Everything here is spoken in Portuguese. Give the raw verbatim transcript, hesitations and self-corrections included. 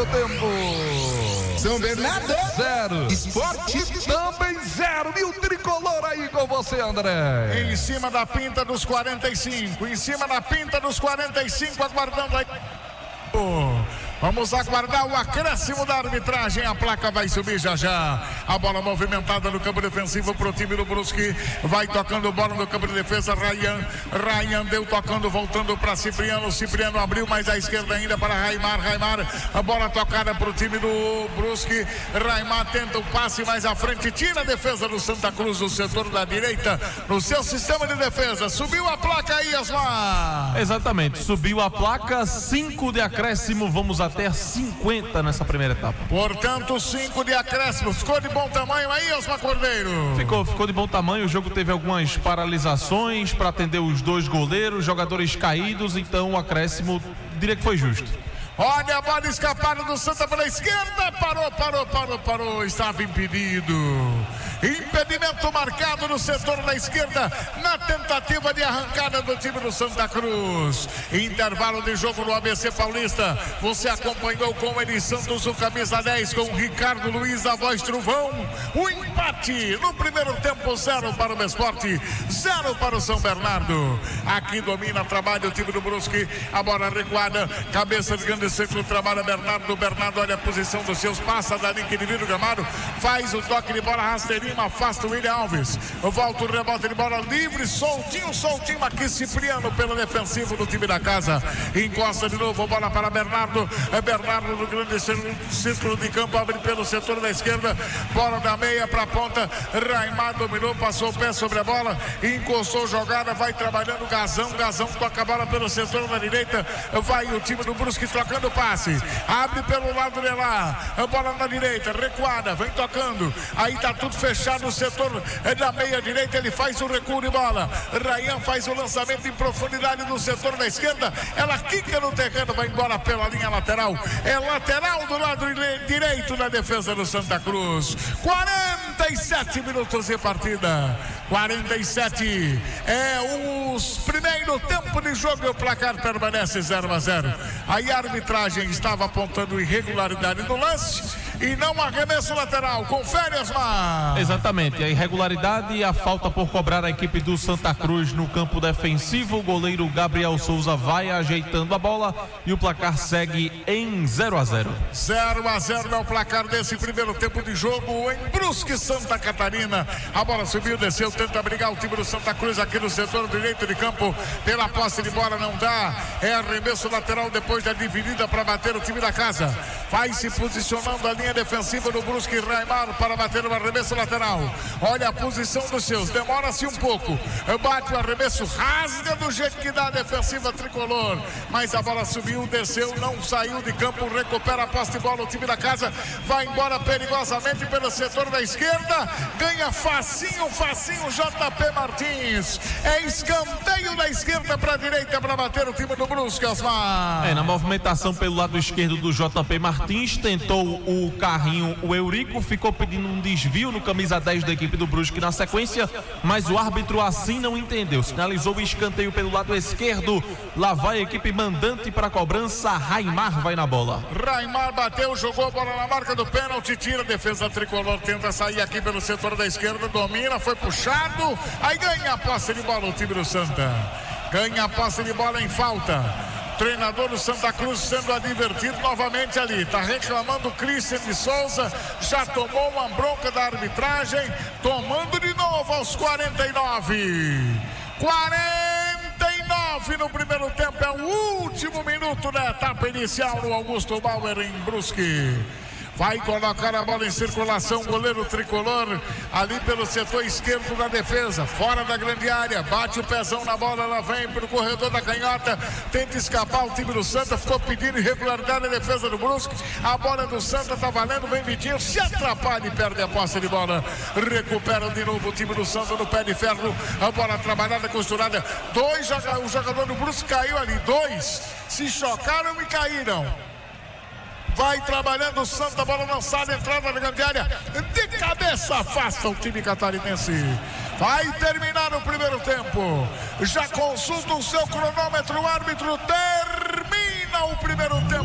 tempo. São Bernardo, zero. Esporte também zero. E o tricolor aí com você, André. Em cima da pinta dos quarenta e cinco. Em cima da pinta dos quarenta e cinco, aguardando aí. Vamos aguardar o acréscimo da arbitragem. A placa vai subir já já. A bola movimentada no campo defensivo pro time do Brusque. Vai tocando bola no campo de defesa. Ryan. Ryan deu tocando, voltando para Cipriano. Cipriano abriu mais à esquerda ainda para Raimar. Raimar. A bola tocada pro time do Brusque. Raimar tenta o passe mais à frente. Tira a defesa do Santa Cruz do setor da direita. No seu sistema de defesa. Subiu a placa aí, Osmar. Exatamente. Subiu a placa. cinco de acréscimo. Vamos a até cinquenta nessa primeira etapa. Portanto, cinco de acréscimo. Ficou de bom tamanho aí, Osmar Cordeiro? Ficou, ficou de bom tamanho. O jogo teve algumas paralisações para atender os dois goleiros, jogadores caídos, então o acréscimo, diria que foi justo. Olha a bola escapada do Santa pela esquerda. Parou, parou, parou, parou. Estava impedido. Impedimento marcado no setor da esquerda na tentativa de arrancada do time do Santa Cruz. Intervalo de jogo no A B C Paulista. Você acompanhou com Eli Santos, o camisa dez, com Ricardo Luiz, a voz trovão. O empate no primeiro tempo, zero para o Esporte, zero para o São Bernardo. Aqui domina, trabalha o time do Brusque. A bola recuada, cabeça de grande círculo, trabalha Bernardo. Bernardo olha a posição dos seus, passa da linha que divide o gramado, faz o toque de bola rasteirinho, afasta o William Alves. Volta o rebote de bola livre, soltinho, soltinho aqui Cipriano pelo defensivo do time da casa. Encosta de novo, bola para Bernardo. É Bernardo no grande círculo de campo, abre pelo setor da esquerda, bola da meia para a ponta. Raimar dominou, passou o pé sobre a bola, encostou jogada, vai trabalhando Gazão. Gazão toca a bola pelo setor da direita, vai o time do Brusque trocando o passe, abre pelo lado de lá, a bola na direita, recuada, vem tocando, aí tá tudo fechado no setor da meia direita, ele faz o recuo de bola. Ryan faz o lançamento em profundidade no setor da esquerda, ela quica no terreno, vai embora pela linha lateral, é lateral do lado direito da defesa do Santa Cruz. Quarenta e sete minutos de partida, quarenta e sete é os primeiro tempo de jogo e o placar permanece zero a zero. Aí a arbitragem estava apontando irregularidade no lance e não arremesso lateral. Confere, Osmar. Exatamente, a irregularidade e a falta por cobrar a equipe do Santa Cruz no campo defensivo. O goleiro Gabriel Souza vai ajeitando a bola e o placar segue em zero a zero. zero a zero é o placar desse primeiro tempo de jogo em Brusque, Santa Catarina. A bola subiu, desceu, tenta brigar o time do Santa Cruz aqui no setor direito de campo. Pela posse de bola não dá, é arremesso lateral depois da dividida para bater o time da casa. Vai se posicionando a linha defensiva do Brusque. Raimar para bater o arremesso lateral. Olha a posição dos seus, demora-se um pouco, bate o arremesso, rasga do jeito que dá a defensiva tricolor, mas a bola subiu, desceu, não saiu de campo, recupera a posse de bola o time da casa, vai embora perigosamente pelo setor da esquerda, ganha facinho, facinho J P Martins, é escanteio da esquerda para a direita para bater o time do Brusque, Osmar. É, na movimentação pelo lado esquerdo do J P Martins, tentou o carrinho, o Eurico, ficou pedindo um desvio no camisa dez da equipe do Brusque na sequência, mas o árbitro assim não entendeu, sinalizou o escanteio pelo lado esquerdo. Lá vai a equipe mandante para a cobrança. Raimar vai na bola. Raimar bateu, jogou a bola na marca do pênalti, tira a defesa tricolor, tenta sair aqui pelo setor da esquerda, domina, foi puxado, aí ganha a posse de bola o time do Santa, ganha a posse de bola em falta. Treinador do Santa Cruz sendo advertido novamente ali, tá reclamando o Christian de Souza, já tomou uma bronca da arbitragem, tomando de novo aos quarenta e nove. quarenta e nove no primeiro tempo, é o último minuto da etapa inicial no Augusto Bauer em Brusque. Vai colocar a bola em circulação, goleiro tricolor, ali pelo setor esquerdo da defesa, fora da grande área, bate o pezão na bola, ela vem pro corredor da canhota, tenta escapar o time do Santa, ficou pedindo irregularidade a defesa do Brusque, a bola do Santa tá valendo, vem Vitinho, se atrapalha e perde a posse de bola, recupera de novo o time do Santa no pé de ferro, a bola trabalhada, costurada, dois, o jogador do Brusque caiu ali, dois se chocaram e caíram. Vai trabalhando o Santa, bola lançada, entrada na grande área, de cabeça afasta o time catarinense. Vai terminar o primeiro tempo. Já consulta o seu cronômetro, o árbitro termina o primeiro tempo.